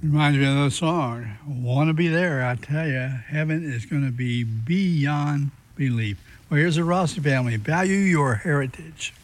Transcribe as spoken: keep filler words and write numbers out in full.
Reminds me of the song. Want to be there, I tell you. Heaven is going to be beyond belief. Well, here's the Rossi family. Value your heritage.